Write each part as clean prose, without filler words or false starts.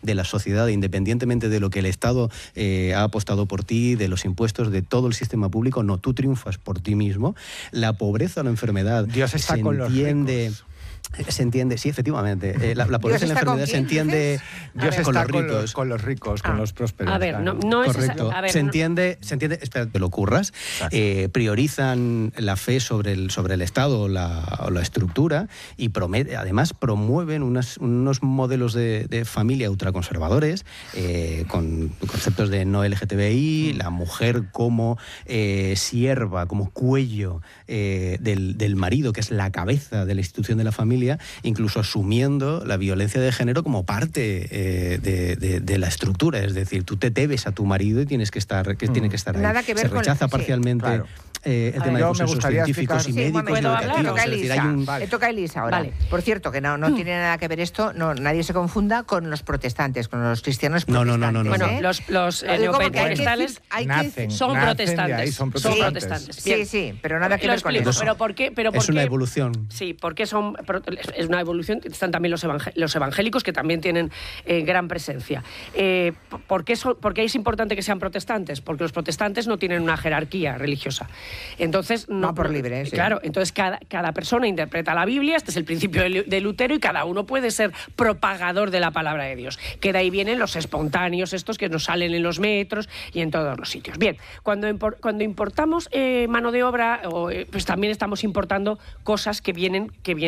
de la sociedad, independientemente de lo que el Estado ha apostado por ti, de los impuestos, de todo el sistema público. No, tú triunfas por ti mismo. La pobreza o la enfermedad Dios está con los ricos. Se entiende, sí, efectivamente. La pobreza y la enfermedad se entiende Dios con está los ricos. con los ricos, con los prósperos. A ver, claro. no es correcto. esa, a ver, se entiende, espera, te lo curras. Priorizan la fe sobre el Estado o la estructura y además promueven unos modelos de familia ultraconservadores con conceptos de no LGTBI, la mujer como sierva, como cuello del marido, que es la cabeza de la institución de la familia, incluso asumiendo la violencia de género como parte de la estructura. Es decir, tú te debes a tu marido y tienes que estar ahí. Nada que ver se rechaza parcialmente claro. El tema de consensos científicos y médicos y educativos. Le toca a Elisa ahora. Vale. Por cierto, que no tiene nada que ver esto, nadie se confunda con los protestantes, con los cristianos protestantes. No. Bueno, los neopentecostales son protestantes. Son protestantes. Sí, pero nada que ver con eso. ¿Pero por qué? Es una evolución. Sí, porque es una evolución. Están también los evangélicos, que también tienen gran presencia. ¿Por qué es importante que sean protestantes? Porque los protestantes no tienen una jerarquía religiosa. Entonces, no por libre, sí. Claro, entonces cada persona interpreta la Biblia, este es el principio de Lutero, y cada uno puede ser propagador de la palabra de Dios. Que de ahí vienen los espontáneos estos que nos salen en los metros y en todos los sitios. Bien, cuando importamos mano de obra, pues también estamos importando cosas que vienen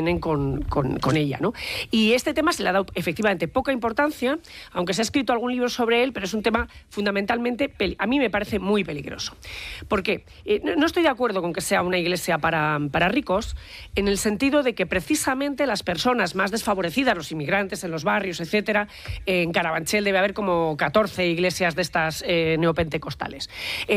con ella, ¿no? Y este tema se le ha dado efectivamente poca importancia, aunque se ha escrito algún libro sobre él, pero es un tema fundamentalmente, a mí me parece muy peligroso. ¿Por qué? No estoy de acuerdo con que sea una iglesia para ricos, en el sentido de que precisamente las personas más desfavorecidas, los inmigrantes en los barrios, etcétera, en Carabanchel debe haber como 14 iglesias de estas neopentecostales.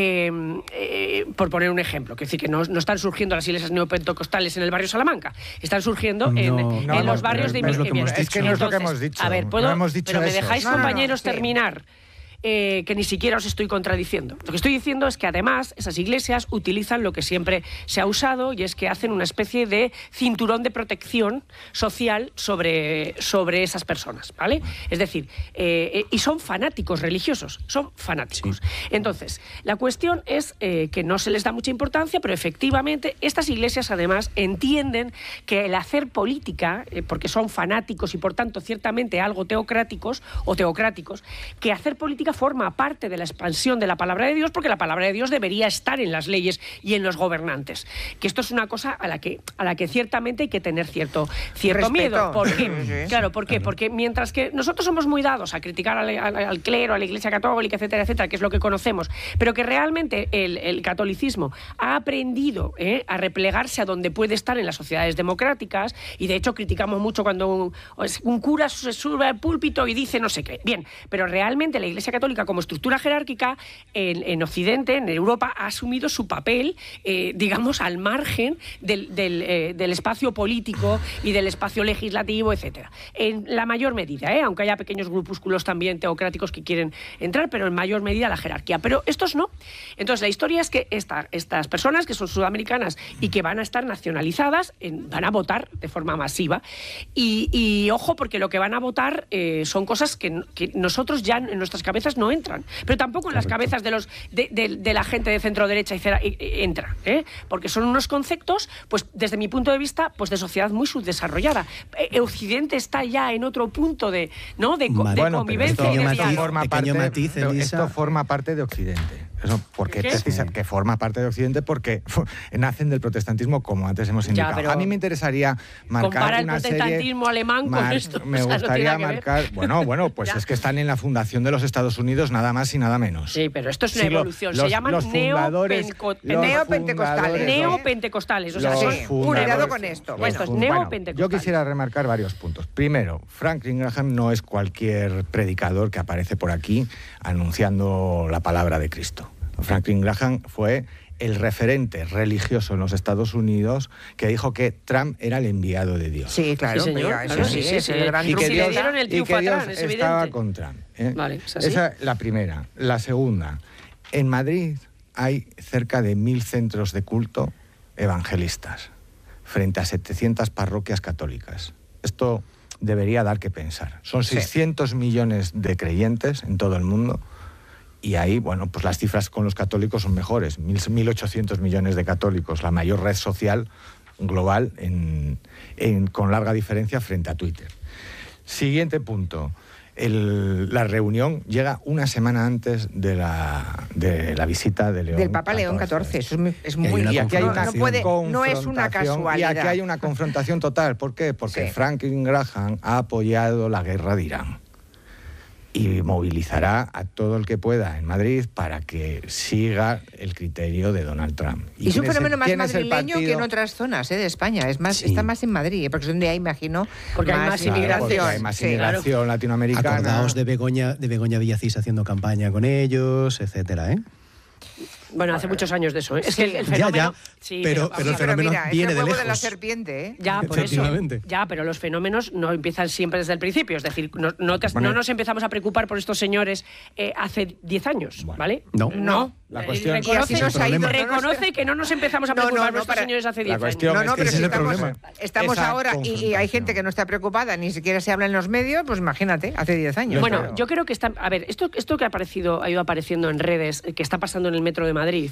Por poner un ejemplo, que decir que no están surgiendo las iglesias neopentecostales en el barrio Salamanca, están surgiendo en los barrios de inmigrantes. Es que no es lo que hemos dicho. A ver, no hemos dicho pero eso. ¿me dejáis, compañeros, terminar? Que ni siquiera os estoy contradiciendo. Lo que estoy diciendo es que además esas iglesias utilizan lo que siempre se ha usado, y es que hacen una especie de cinturón de protección social sobre esas personas, ¿vale? Es decir, y son fanáticos religiosos, son fanáticos. Sí. Entonces, la cuestión es que no se les da mucha importancia, pero efectivamente estas iglesias además entienden que el hacer política, porque son fanáticos y por tanto ciertamente algo teocráticos, que hacer política forma parte de la expansión de la palabra de Dios, porque la palabra de Dios debería estar en las leyes y en los gobernantes. Que esto es una cosa a la que ciertamente hay que tener cierto miedo. ¿Por qué? Claro, ¿por qué? Porque mientras que nosotros somos muy dados a criticar al clero, a la Iglesia Católica, etcétera, etcétera, que es lo que conocemos, pero que realmente el catolicismo ha aprendido a replegarse a donde puede estar en las sociedades democráticas, y de hecho criticamos mucho cuando un cura se sube al púlpito y dice no sé qué. Bien, pero realmente la Iglesia Católica como estructura jerárquica en Occidente, en Europa, ha asumido su papel, digamos, al margen del espacio político y del espacio legislativo, etcétera. En la mayor medida, aunque haya pequeños grupúsculos también teocráticos que quieren entrar, pero en mayor medida la jerarquía. Pero estos no. Entonces la historia es que estas personas que son sudamericanas y que van a estar nacionalizadas, van a votar de forma masiva. Y ojo, porque lo que van a votar son cosas que nosotros ya en nuestras cabezas no entran, pero tampoco en las cabezas de la gente de centro derecha entra, porque son unos conceptos, pues desde mi punto de vista, pues de sociedad muy subdesarrollada. Occidente está ya en otro punto de convivencia y de diálogo. Esto forma parte de Occidente. Eso, porque que forma parte de Occidente porque nacen del protestantismo, como antes hemos indicado. Pero a mí me interesaría marcar una serie... Compara el protestantismo alemán con esto. Me gustaría marcar... Bueno, pues es que están en la fundación de los Estados Unidos, nada más y nada menos. Sí, pero esto es una evolución. Se llaman neopentecostales. Neopentecostales. O sea, cuidado con esto. Esto es neopentecostal. Yo quisiera remarcar varios puntos. Primero, Franklin Graham no es cualquier predicador que aparece por aquí anunciando la palabra de Cristo. Franklin Graham fue el referente religioso en los Estados Unidos que dijo que Trump era el enviado de Dios. Sí, claro. Sí, señor. Y que Dios estaba con Trump. Vale, ¿es así? Esa es la primera. La segunda, en Madrid hay cerca de 1.000 centros de culto evangelistas frente a 700 parroquias católicas. Esto debería dar que pensar. Son 600 millones de creyentes en todo el mundo. Y ahí, bueno, pues las cifras con los católicos son mejores. 1.800 millones de católicos, la mayor red social global con larga diferencia frente a Twitter. Siguiente punto. La reunión llega una semana antes de la visita de León del Papa León XIV. Eso es muy... Y aquí hay no es una casualidad. Y aquí hay una confrontación total. ¿Por qué? Porque Franklin Graham ha apoyado la guerra de Irán. Y movilizará a todo el que pueda en Madrid para que siga el criterio de Donald Trump. Y es un fenómeno más madrileño que en otras zonas de España. Está más en Madrid, porque es donde hay, imagino, porque hay más inmigración. Hay más inmigración latinoamericana. Acordaos de Begoña Villacís haciendo campaña con ellos, etcétera, ¿eh? Bueno, hace muchos años de eso, ¿eh? Es que el fenómeno... Pero el fenómeno viene de lejos. De la serpiente, ¿eh? Ya, por eso. Ya, pero los fenómenos no empiezan siempre desde el principio. Es decir, no nos empezamos a preocupar por estos señores hace 10 años, ¿vale? No. La cuestión reconoce que no nos empezamos a preocupar por estos señores hace 10 años. Pero si estamos ahora y hay gente que no está preocupada, ni siquiera se habla en los medios, pues imagínate, hace 10 años. Bueno, yo creo que esto que ha ido apareciendo en redes, que está pasando en el metro de Madrid,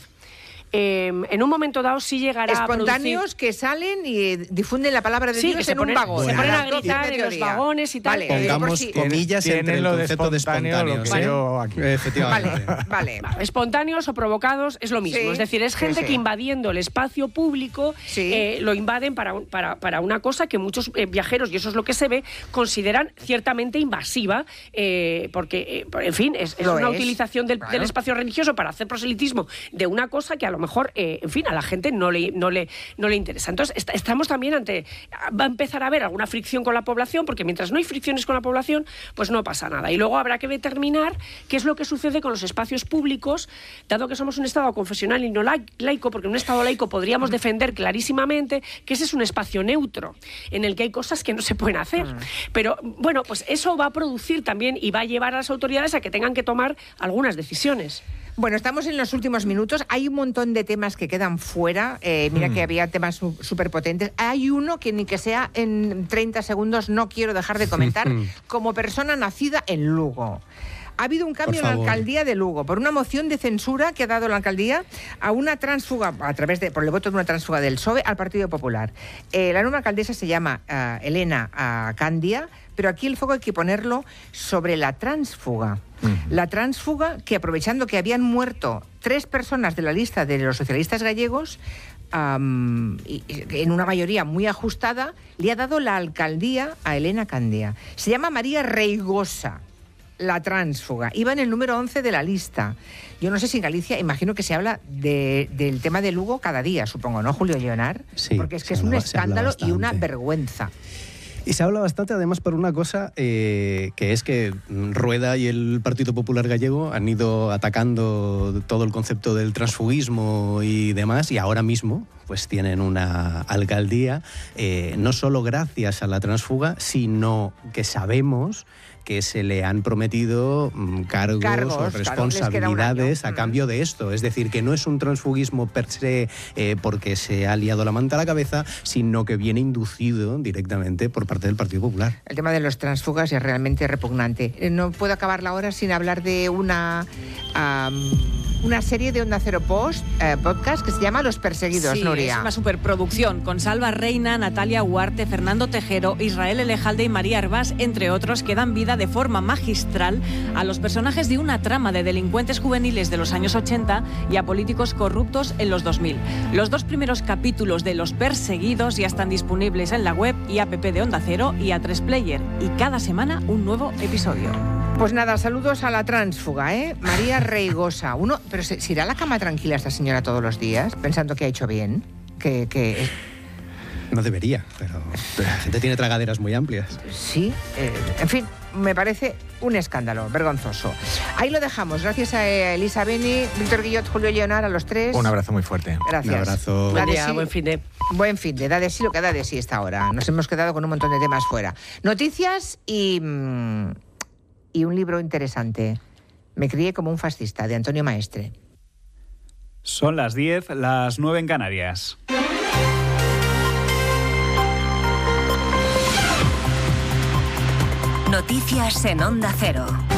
en un momento dado sí llegará espontáneos a producir... que salen y difunden la palabra de Dios en un vagón. Se ponen a gritar en los vagones y tal. Pongamos comillas entre el concepto de espontáneo. Efectivamente. Vale. Espontáneos o provocados es lo mismo. Es decir, es gente que invadiendo el espacio público lo invaden para una cosa que muchos viajeros, y eso es lo que se ve, consideran ciertamente invasiva, porque, en fin, es una utilización del espacio religioso para hacer proselitismo de una cosa que a lo mejor, en fin, a la gente no le interesa. Entonces, estamos también va a empezar a haber alguna fricción con la población, porque mientras no hay fricciones con la población, pues no pasa nada. Y luego habrá que determinar qué es lo que sucede con los espacios públicos, dado que somos un Estado confesional y no laico, porque en un Estado laico podríamos defender clarísimamente que ese es un espacio neutro, en el que hay cosas que no se pueden hacer. Pero, bueno, pues eso va a producir también y va a llevar a las autoridades a que tengan que tomar algunas decisiones. Bueno, estamos en los últimos minutos. Hay un montón de temas que quedan fuera. Mira que había temas súper potentes. Hay uno que ni que sea en 30 segundos no quiero dejar de comentar como persona nacida en Lugo. Ha habido un cambio en la alcaldía de Lugo por una moción de censura que ha dado la alcaldía a una tránsfuga, por el voto de una tránsfuga del PSOE al Partido Popular. La nueva alcaldesa se llama Elena Candia, pero aquí el foco hay que ponerlo sobre la tránsfuga. La tránsfuga que, aprovechando que habían muerto 3 personas de la lista de los socialistas gallegos, en una mayoría muy ajustada, le ha dado la alcaldía a Elena Candia. Se llama María Reigosa, la tránsfuga. Iba en el número 11 de la lista. Yo no sé si en Galicia, imagino que se habla del tema de Lugo cada día, supongo, ¿no, Julio Lleonar? Sí, porque es que es un escándalo y una vergüenza. Y se habla bastante, además, por una cosa, que es que Rueda y el Partido Popular Gallego han ido atacando todo el concepto del transfugismo y demás, y ahora mismo pues tienen una alcaldía, no solo gracias a la transfuga, sino que sabemos que se le han prometido cargos o responsabilidades a cambio de esto. Es decir, que no es un transfugismo per se porque se ha liado la manta a la cabeza, sino que viene inducido directamente por parte del Partido Popular. El tema de los transfugas es realmente repugnante. No puedo acabar la hora sin hablar de una serie de Onda Cero podcast que se llama Los Perseguidos, Nuria. Es una superproducción con Salva Reina, Natalia Huarte, Fernando Tejero, Israel Elejalde y María Hervás, entre otros, que dan vida de forma magistral a los personajes de una trama de delincuentes juveniles de los años 80 y a políticos corruptos en los 2000. Los 2 primeros capítulos de Los Perseguidos ya están disponibles en la web y app de Onda Cero y A3 Player, y cada semana un nuevo episodio. Pues nada, saludos a la tránsfuga, María Reigosa. Pero ¿se irá a la cama tranquila esta señora todos los días, pensando que ha hecho bien? No debería, pero la gente tiene tragaderas muy amplias. Sí, en fin, me parece un escándalo, vergonzoso. Ahí lo dejamos. Gracias a Elisa Beni, Víctor Guillot, Julio Lleonar, a los 3. Un abrazo muy fuerte. Gracias. Un abrazo. Buen fin de. Buen fin de. Da de sí lo que da de sí esta hora. Nos hemos quedado con un montón de temas fuera. Noticias y un libro interesante. Me crié como un fascista, de Antonio Maestre. Son las 10, las 9 en Canarias. Noticias en Onda Cero.